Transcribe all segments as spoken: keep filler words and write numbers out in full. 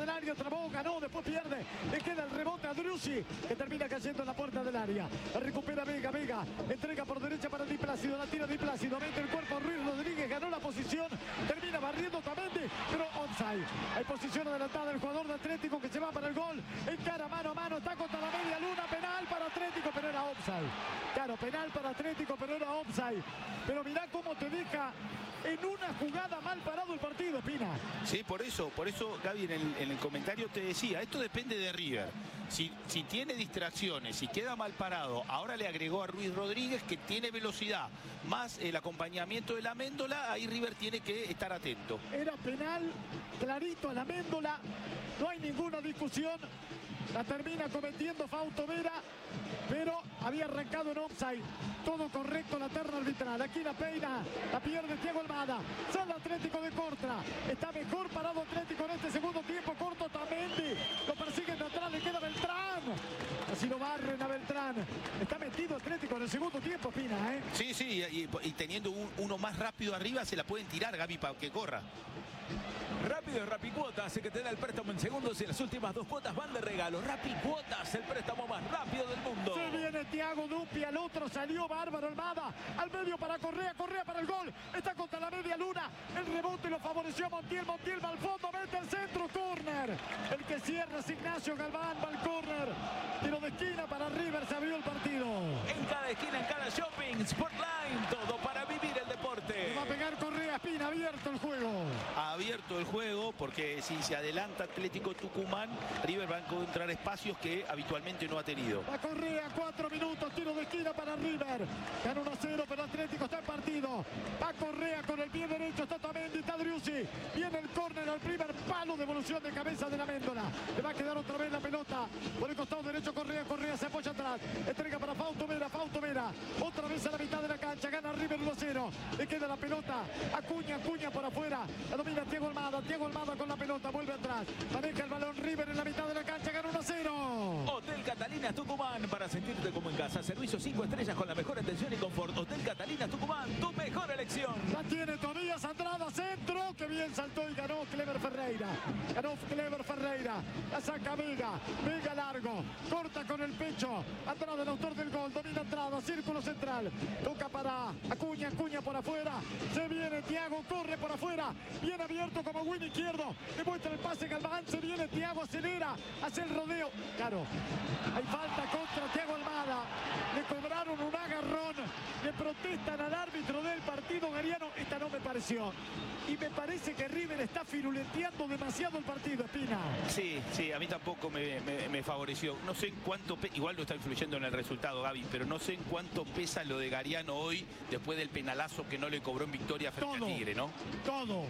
del área, trabó, ganó, después pierde. Le queda el rebote a Driussi, que termina cayendo en la puerta del área. Recupera Vega, Vega, entrega por derecha para Di Plácido, la tira Di Plácido, mete el cuerpo Ruiz Rodríguez, ganó la posición, termina barriendo Tamendi, pero offside. Hay posición adelantada del jugador de Atlético que se va para el gol, encara mano a mano, está contra la media luna, penal para Atlético, pero era offside. Claro, penal para Atlético, pero era offside. Pero mirá cómo te deja en una jugada mal parado el partido, Espina. Sí, por eso, por eso, Gaby, en el, en el comentario te decía, esto depende de River. Si, si tiene distracciones, si queda mal parado, ahora le agregó a Ruiz Rodríguez, que tiene velocidad, más el acompañamiento de la Méndola, ahí River tiene que estar atento. Era penal, clarito a la Méndola, no hay ninguna discusión. La termina cometiendo Fausto Vera, pero había arrancado en offside. Todo correcto, la terna arbitral. Aquí la peina, la pierde Thiago Almada. Sale Atlético de contra. Está mejor parado Atlético en este segundo tiempo. Corto Tamendi. Lo persiguen de atrás, le queda Beltrán. Así lo barren a Beltrán. Está metido Atlético en el segundo tiempo, Pina, ¿eh? Sí, sí, y, y teniendo un, uno más rápido arriba, se la pueden tirar, Gaby, para que corra. Rápido es Rapicuotas, que te da el préstamo en segundos y las últimas dos cuotas van de regalo. Rapicuotas, el préstamo más rápido del mundo. Se viene Thiago Dupi, al otro salió Bárbaro Almada. Al medio para Correa, Correa para el gol. Está contra la media luna. El rebote lo favoreció a Montiel. Montiel va al fondo, mete el centro, córner. El que cierra es Ignacio Galván, va al córner. Tiro de esquina para River, se abrió el partido. En cada esquina, en cada shopping, Sportline, todo para vivir el deporte. Le va a pegar Correa, Espina, abierto el juego. Abierto el juego, porque si se adelanta Atlético Tucumán, River va a encontrar espacios que habitualmente no ha tenido. Va Correa, cuatro minutos, tiro de esquina para River. Gana uno a cero, pero Atlético está en partido. Va Correa con el pie derecho, está Tamendi, está Driussi. Viene el córner al primer palo, devolución de cabeza de la Méndola. Le va a quedar otra vez la pelota por el costado derecho. Correa, Correa se apoya atrás. Entrega para Fausto Vera, Fausto Vera. Otra vez a la mitad de la cancha, gana River uno a cero. Le queda la pelota, Acuña, Acuña por afuera. La domina Thiago Almada, Thiago Almada con la pelota, vuelve atrás. Maneja el balón River en la mitad de la cancha, gana uno a cero. Hotel Catalinas Tucumán, para sentirte como en casa. Servicio cinco estrellas con la mejor atención y confort. Hotel Catalinas Tucumán, tu mejor elección. La tiene Tobías Andrada, centro, que bien saltó y ganó Clever Ferreira. Ganó Clever Ferreira, la saca Vega, Vega largo, corta con el pecho. Andrada, el autor del gol, domina Andrada, círculo central. Toca para Acuña, Acuña por afuera. Se viene Thiago, corre por afuera. Bien abierto como win izquierdo. Le muestra el pase Galván, se viene Thiago, acelera, hace el rodeo. Claro, hay falta contra Thiago Almada. Le cobraron un agarrón. Le protestan al árbitro del partido Gariano. Esta no me pareció. Y me parece que River está firulenteando demasiado el partido, Espina. Sí, sí, a mí tampoco me, me, me favoreció. No sé en cuánto, igual no está influyendo en el resultado, Gaby, pero no sé en cuánto pesa lo de Gariano hoy, después del penalazo que no le cobró en victoria frente Todo, a Tigre, ¿no? Todo.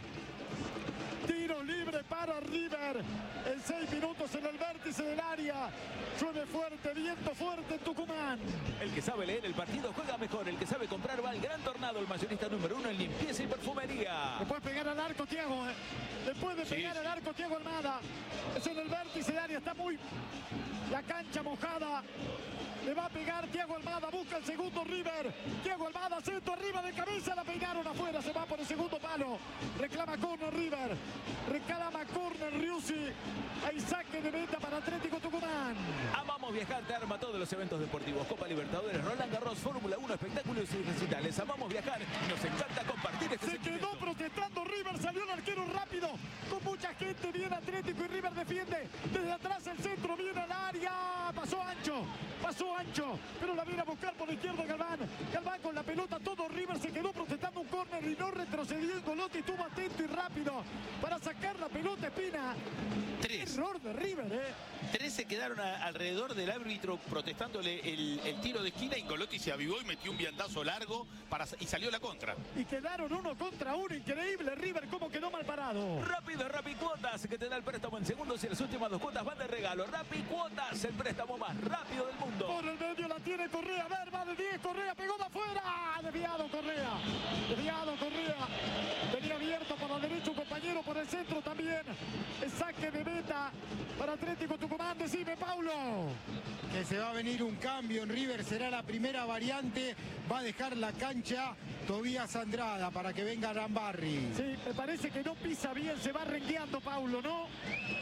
Tiro libre para River. En seis minutos en el vértice del área. Llueve fuerte, viento fuerte en Tucumán. El que sabe leer el partido juega mejor. El que sabe comprar va al Gran Tornado, el mayorista número uno en limpieza y perfumería. Le puede pegar al arco Thiago, ¿eh? Le puede Sí, pegar sí. al arco Thiago Almada. Es en el vértice del área, está muy... La cancha mojada. Le va a pegar Thiago Almada, busca el segundo River. Thiago Almada, centro arriba de cabeza, la pegaron afuera, se va por el segundo palo. Reclama corner River, reclama corner Driussi. Hay saque de meta para Atlético Tucumán. Amamos viajar, te arma todos los eventos deportivos. Copa Libertadores, Roland Garros, Fórmula uno, espectáculos y recitales. Amamos viajar, nos encanta compartir este Se sentimiento. quedó protestando River, salió el arquero rápido, con mucha gente, viene Atlético y River defiende. Desde atrás el centro, viene al área, pasó ancho, pasó ancho, pero la viene a buscar por la izquierda Galván. Galván con la pelota, todo River se quedó protestando un córner y no retrocedió. Golotti estuvo atento y rápido para sacar la pelota, Espina. Tres. Error de River, ¿eh? Tres se quedaron a, alrededor del árbitro protestándole el, el tiro de esquina y Golotti se avivó y metió un viandazo largo para, y salió la contra. Y quedaron uno contra uno, increíble River, cómo quedó mal parado. Rápido, Rapicuotas, que te da el préstamo en segundos y las últimas dos cuotas van de regalo. Rapicuotas, el préstamo más rápido del mundo. Por el medio la tiene Correa, a ver, va de diez, Correa pegó de afuera, desviado Correa, desviado Correa, tenía abierto por la derecha un compañero, por el centro también, el saque de meta para Atlético Tucumán, decime Paulo. Que se va a venir un cambio en River, será la primera variante, va a dejar la cancha Tobías Andrada para que venga Arambarri. Sí, me parece que no pisa bien, se va rengueando Paulo, ¿no?